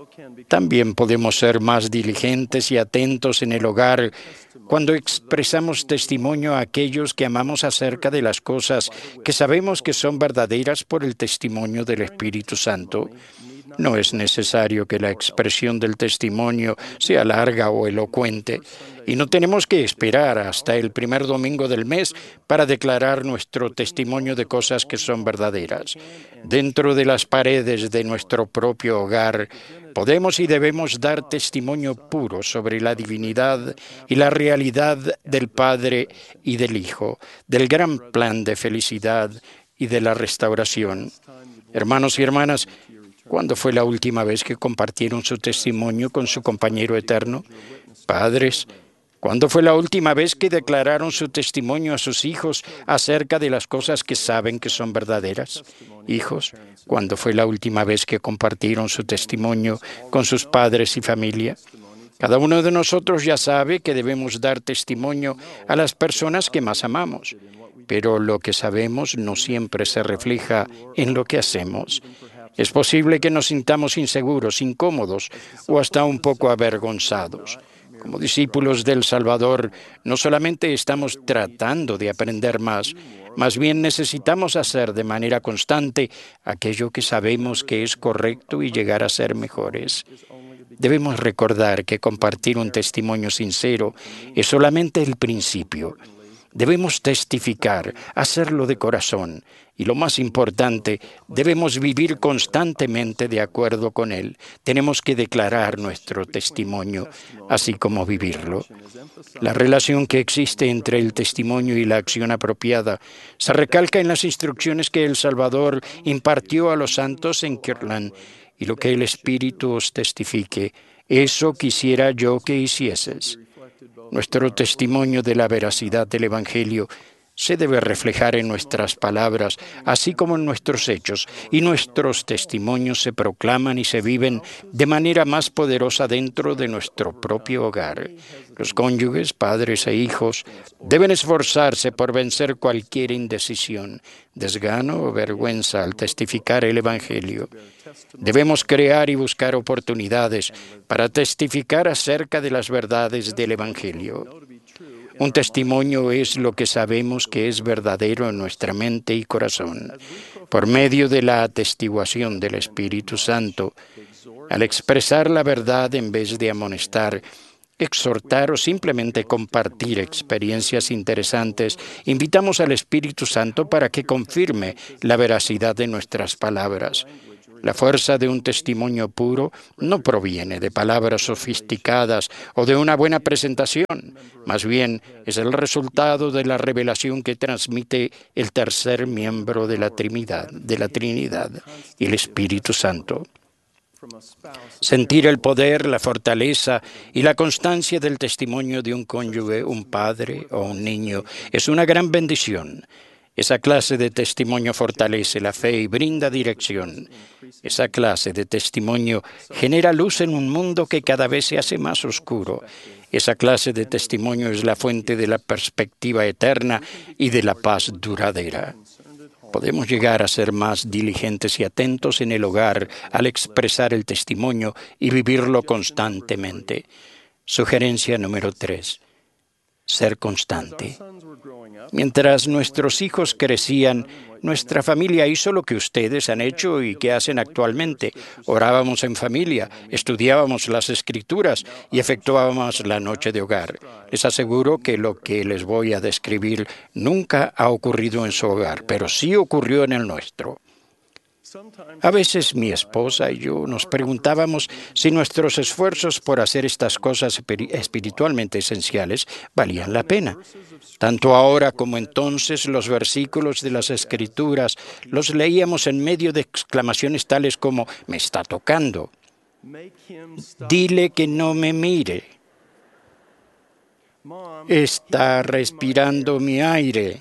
También podemos ser más diligentes y atentos en el hogar cuando expresamos testimonio a aquellos que amamos acerca de las cosas que sabemos que son verdaderas por el testimonio del Espíritu Santo. No es necesario que la expresión del testimonio sea larga o elocuente, y no tenemos que esperar hasta el primer domingo del mes para declarar nuestro testimonio de cosas que son verdaderas. Dentro de las paredes de nuestro propio hogar, podemos y debemos dar testimonio puro sobre la divinidad y la realidad del Padre y del Hijo, del gran plan de felicidad y de la restauración. Hermanos y hermanas, ¿cuándo fue la última vez que compartieron su testimonio con su compañero eterno? Padres, ¿cuándo fue la última vez que declararon su testimonio a sus hijos acerca de las cosas que saben que son verdaderas? Hijos, ¿cuándo fue la última vez que compartieron su testimonio con sus padres y familia? Cada uno de nosotros ya sabe que debemos dar testimonio a las personas que más amamos, pero lo que sabemos no siempre se refleja en lo que hacemos. Es posible que nos sintamos inseguros, incómodos o hasta un poco avergonzados. Como discípulos del Salvador, no solamente estamos tratando de aprender más, más bien necesitamos hacer de manera constante aquello que sabemos que es correcto y llegar a ser mejores. Debemos recordar que compartir un testimonio sincero es solamente el principio. Debemos testificar, hacerlo de corazón y, lo más importante, debemos vivir constantemente de acuerdo con él. Tenemos que declarar nuestro testimonio, así como vivirlo. La relación que existe entre el testimonio y la acción apropiada se recalca en las instrucciones que el Salvador impartió a los santos en Kirtland, y lo que el Espíritu os testifique, eso quisiera yo que hicieses. Nuestro testimonio de la veracidad del Evangelio se debe reflejar en nuestras palabras, así como en nuestros hechos, y nuestros testimonios se proclaman y se viven de manera más poderosa dentro de nuestro propio hogar. Los cónyuges, padres e hijos deben esforzarse por vencer cualquier indecisión, desgano o vergüenza al testificar el Evangelio. Debemos crear y buscar oportunidades para testificar acerca de las verdades del Evangelio. Un testimonio es lo que sabemos que es verdadero en nuestra mente y corazón. Por medio de la atestiguación del Espíritu Santo, al expresar la verdad en vez de amonestar, exhortar o simplemente compartir experiencias interesantes, invitamos al Espíritu Santo para que confirme la veracidad de nuestras palabras. La fuerza de un testimonio puro no proviene de palabras sofisticadas o de una buena presentación. Más bien, es el resultado de la revelación que transmite el tercer miembro de la Trinidad, de la Trinidad, el Espíritu Santo. Sentir el poder, la fortaleza y la constancia del testimonio de un cónyuge, un padre o un niño es una gran bendición. Esa clase de testimonio fortalece la fe y brinda dirección. Esa clase de testimonio genera luz en un mundo que cada vez se hace más oscuro. Esa clase de testimonio es la fuente de la perspectiva eterna y de la paz duradera. Podemos llegar a ser más diligentes y atentos en el hogar al expresar el testimonio y vivirlo constantemente. Sugerencia número tres. Ser constante. Mientras nuestros hijos crecían, nuestra familia hizo lo que ustedes han hecho y que hacen actualmente. Orábamos en familia, estudiábamos las Escrituras y efectuábamos la noche de hogar. Les aseguro que lo que les voy a describir nunca ha ocurrido en su hogar, pero sí ocurrió en el nuestro. A veces mi esposa y yo nos preguntábamos si nuestros esfuerzos por hacer estas cosas espiritualmente esenciales valían la pena. Tanto ahora como entonces los versículos de las Escrituras los leíamos en medio de exclamaciones tales como «me está tocando», «dile que no me mire», «está respirando mi aire».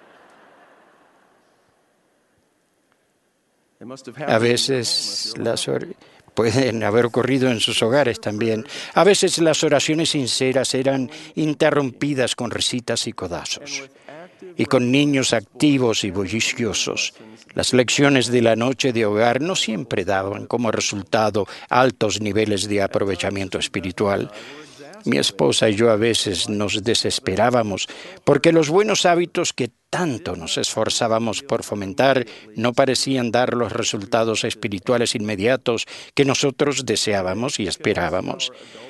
A veces las or- pueden haber ocurrido en sus hogares también. A veces las oraciones sinceras eran interrumpidas con risitas y codazos. Y con niños activos y bulliciosos. Las lecciones de la noche de hogar no siempre daban como resultado altos niveles de aprovechamiento espiritual. Mi esposa y yo a veces nos desesperábamos porque los buenos hábitos que tanto nos esforzábamos por fomentar no parecían dar los resultados espirituales inmediatos que nosotros deseábamos y esperábamos.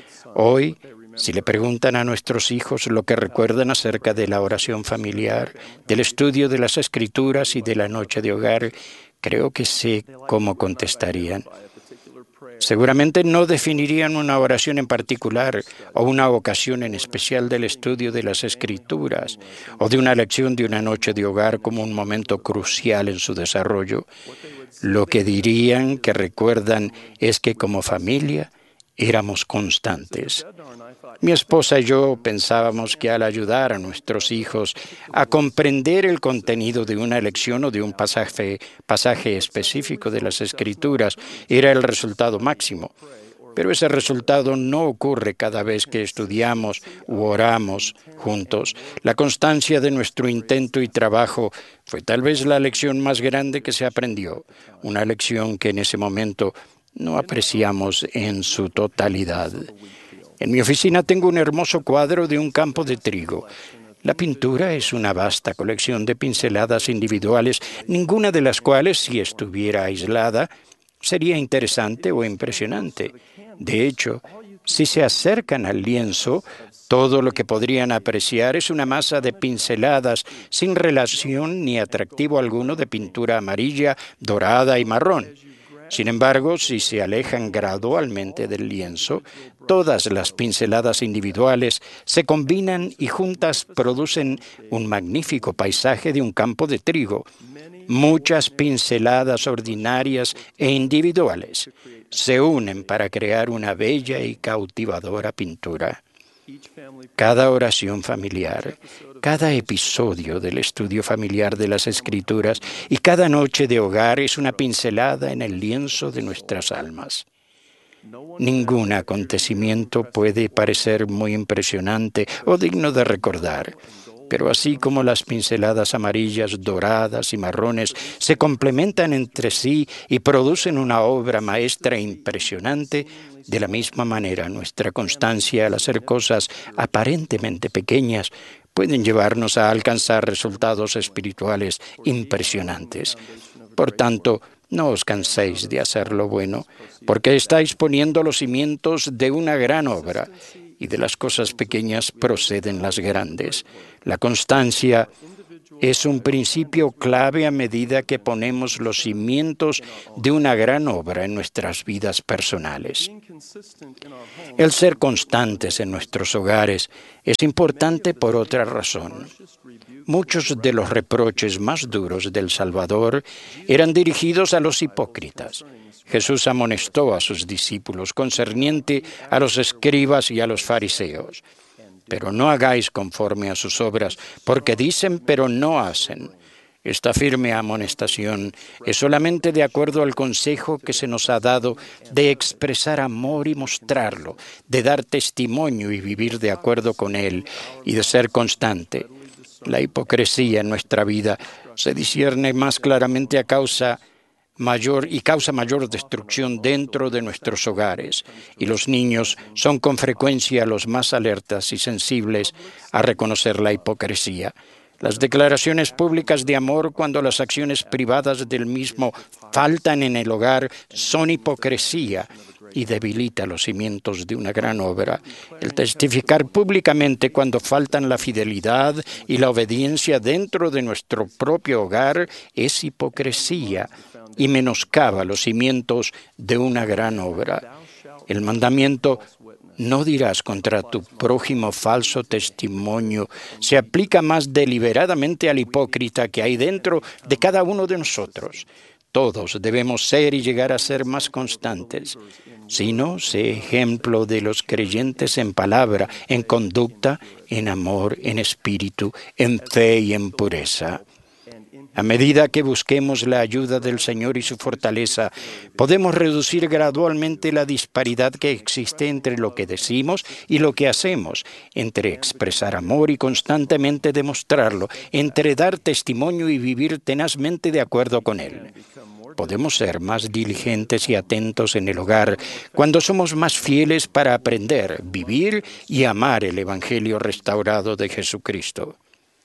Hoy, si le preguntan a nuestros hijos lo que recuerdan acerca de la oración familiar, del estudio de las Escrituras y de la noche de hogar, creo que sé cómo contestarían. Seguramente no definirían una oración en particular o una ocasión en especial del estudio de las Escrituras o de una lección de una noche de hogar como un momento crucial en su desarrollo. Lo que dirían que recuerdan es que como familia éramos constantes. Mi esposa y yo pensábamos que al ayudar a nuestros hijos a comprender el contenido de una lección o de un pasaje, pasaje específico de las Escrituras era el resultado máximo. Pero ese resultado no ocurre cada vez que estudiamos u oramos juntos. La constancia de nuestro intento y trabajo fue tal vez la lección más grande que se aprendió, una lección que en ese momento no apreciamos en su totalidad. En mi oficina tengo un hermoso cuadro de un campo de trigo. La pintura es una vasta colección de pinceladas individuales, ninguna de las cuales, si estuviera aislada, sería interesante o impresionante. De hecho, si se acercan al lienzo, todo lo que podrían apreciar es una masa de pinceladas sin relación ni atractivo alguno de pintura amarilla, dorada y marrón. Sin embargo, si se alejan gradualmente del lienzo, todas las pinceladas individuales se combinan y juntas producen un magnífico paisaje de un campo de trigo. Muchas pinceladas ordinarias e individuales se unen para crear una bella y cautivadora pintura. Cada oración familiar, cada episodio del estudio familiar de las Escrituras y cada noche de hogar es una pincelada en el lienzo de nuestras almas. Ningún acontecimiento puede parecer muy impresionante o digno de recordar, pero así como las pinceladas amarillas, doradas y marrones se complementan entre sí y producen una obra maestra impresionante, de la misma manera nuestra constancia al hacer cosas aparentemente pequeñas pueden llevarnos a alcanzar resultados espirituales impresionantes. Por tanto, no os canséis de hacer lo bueno, porque estáis poniendo los cimientos de una gran obra, y de las cosas pequeñas proceden las grandes. La constancia es un principio clave a medida que ponemos los cimientos de una gran obra en nuestras vidas personales. El ser constantes en nuestros hogares es importante por otra razón. Muchos de los reproches más duros del Salvador eran dirigidos a los hipócritas. Jesús amonestó a sus discípulos concerniente a los escribas y a los fariseos. Pero no hagáis conforme a sus obras, porque dicen pero no hacen. Esta firme amonestación es solamente de acuerdo al consejo que se nos ha dado de expresar amor y mostrarlo, de dar testimonio y vivir de acuerdo con él, y de ser constante. La hipocresía en nuestra vida se discierne más claramente a causa mayor y causa mayor destrucción dentro de nuestros hogares, y los niños son con frecuencia los más alertas y sensibles a reconocer la hipocresía. Las declaraciones públicas de amor, cuando las acciones privadas del mismo faltan en el hogar, son hipocresía y debilita los cimientos de una gran obra. El testificar públicamente cuando faltan la fidelidad y la obediencia dentro de nuestro propio hogar es hipocresía y menoscaba los cimientos de una gran obra. El mandamiento "no dirás contra tu prójimo falso testimonio" se aplica más deliberadamente al hipócrita que hay dentro de cada uno de nosotros. Todos debemos ser y llegar a ser más constantes. Si no, sé ejemplo de los creyentes en palabra, en conducta, en amor, en espíritu, en fe y en pureza. A medida que busquemos la ayuda del Señor y su fortaleza, podemos reducir gradualmente la disparidad que existe entre lo que decimos y lo que hacemos, entre expresar amor y constantemente demostrarlo, entre dar testimonio y vivir tenazmente de acuerdo con él. Podemos ser más diligentes y atentos en el hogar cuando somos más fieles para aprender, vivir y amar el Evangelio restaurado de Jesucristo.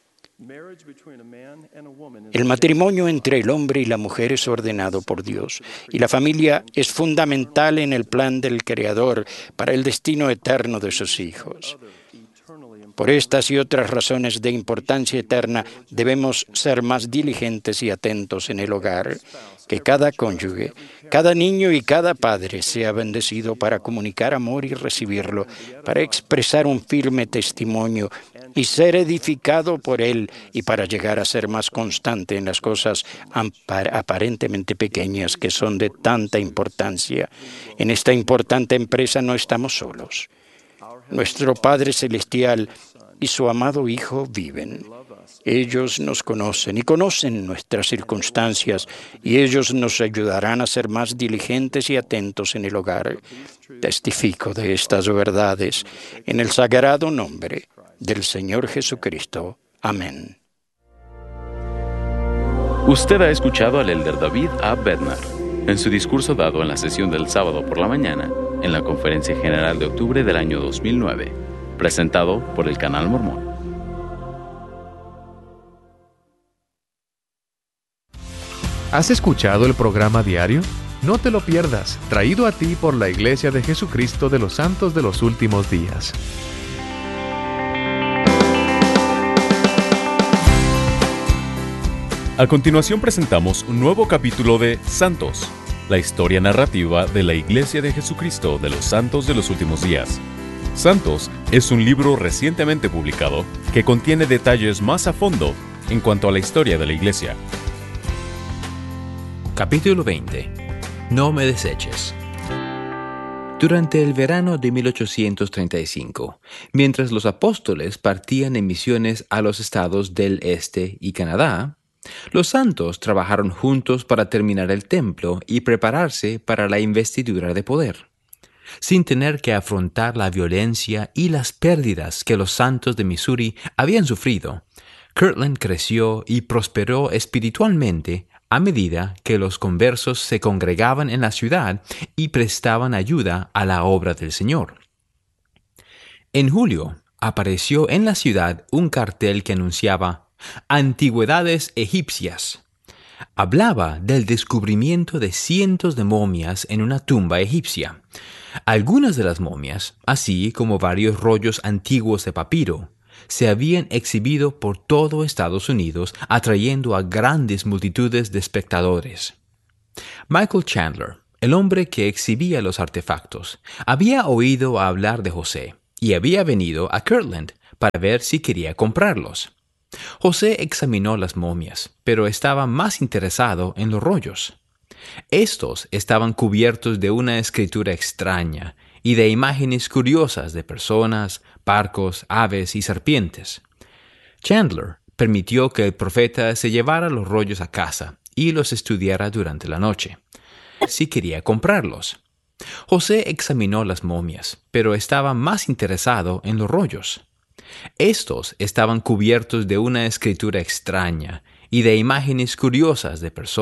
El matrimonio entre el hombre y la mujer es ordenado por Dios, y la familia es fundamental en el plan del Creador para el destino eterno de sus hijos. Por estas y otras razones de importancia eterna, debemos ser más diligentes y atentos en el hogar, que cada cónyuge, cada niño y cada padre sea bendecido para comunicar amor y recibirlo, para expresar un firme testimonio y ser edificado por él, y para llegar a ser más constante en las cosas aparentemente pequeñas que son de tanta importancia. En esta importante empresa no estamos solos. Nuestro Padre Celestial y su amado Hijo viven. Ellos nos conocen y conocen nuestras circunstancias, y ellos nos ayudarán a ser más diligentes y atentos en el hogar. Testifico de estas verdades en el sagrado nombre del Señor Jesucristo. Amén. Usted ha escuchado al elder David A. Bednar en su discurso dado en la sesión del sábado por la mañana en la Conferencia General de octubre del año dos mil nueve, presentado por el Canal Mormón. ¿Has escuchado el programa diario? No te lo pierdas, traído a ti por la Iglesia de Jesucristo de los Santos de los Últimos Días. A continuación presentamos un nuevo capítulo de Santos, la historia narrativa de la Iglesia de Jesucristo de los Santos de los Últimos Días. Santos es un libro recientemente publicado que contiene detalles más a fondo en cuanto a la historia de la Iglesia. Capítulo veinte. No me deseches. Durante el verano de mil ochocientos treinta y cinco, mientras los apóstoles partían en misiones a los estados del este y Canadá, los santos trabajaron juntos para terminar el templo y prepararse para la investidura de poder. Sin tener que afrontar la violencia y las pérdidas que los santos de Missouri habían sufrido, Kirtland creció y prosperó espiritualmente a medida que los conversos se congregaban en la ciudad y prestaban ayuda a la obra del Señor. En julio, apareció en la ciudad un cartel que anunciaba Antigüedades egipcias. Hablaba del descubrimiento de cientos de momias en una tumba egipcia. Algunas de las momias, así como varios rollos antiguos de papiro, se habían exhibido por todo Estados Unidos, atrayendo a grandes multitudes de espectadores. Michael Chandler, el hombre que exhibía los artefactos, había oído hablar de José y había venido a Kirtland para ver si quería comprarlos. José examinó las momias, pero estaba más interesado en los rollos. Estos estaban cubiertos de una escritura extraña y de imágenes curiosas de personas, barcos, aves y serpientes. Chandler permitió que el profeta se llevara los rollos a casa y los estudiara durante la noche, si quería comprarlos. José examinó las momias, pero estaba más interesado en los rollos. Estos estaban cubiertos de una escritura extraña y de imágenes curiosas de personas,